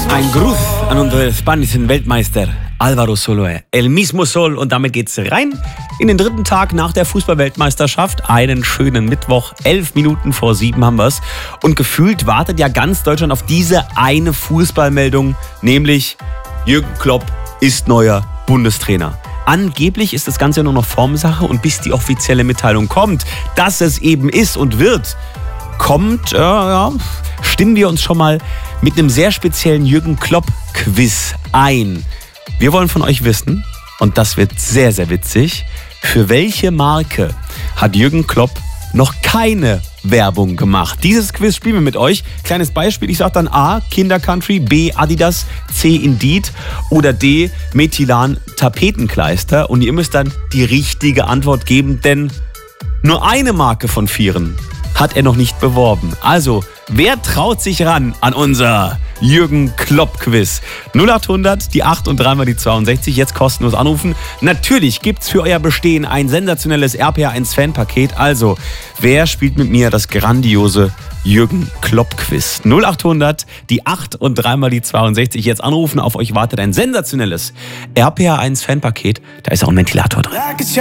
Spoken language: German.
Ein Gruß an unseren spanischen Weltmeister Álvaro Soler, El mismo Sol. Und damit geht's rein in den dritten Tag nach der Fußball-Weltmeisterschaft. Einen schönen Mittwoch, 11 Minuten vor 7 haben wir's. Und gefühlt wartet ja ganz Deutschland auf diese eine Fußballmeldung, nämlich Jürgen Klopp ist neuer Bundestrainer. Angeblich ist das Ganze nur noch Formsache und bis die offizielle Mitteilung kommt, dass es eben ist und wird, stimmen wir uns schon mal mit einem sehr speziellen Jürgen Klopp-Quiz ein. Wir wollen von euch wissen, und das wird sehr, sehr witzig, für welche Marke hat Jürgen Klopp noch keine Werbung gemacht? Dieses Quiz spielen wir mit euch. Kleines Beispiel, ich sage dann A, Kindercountry, B, Adidas, C, Indeed oder D, Methylan Tapetenkleister. Und ihr müsst dann die richtige Antwort geben, denn nur eine Marke von 4 hat er noch nicht beworben. Also, wer traut sich ran an unser Jürgen Klopp-Quiz? 0800, die 8 und 3 mal die 62, jetzt kostenlos anrufen. Natürlich gibt's für euer Bestehen ein sensationelles RPA1-Fanpaket. Also, wer spielt mit mir das grandiose Jürgen Klopp-Quiz? 0800, die 8 und 3 mal die 62, jetzt anrufen. Auf euch wartet ein sensationelles RPA1-Fanpaket. Da ist auch ein Ventilator drin.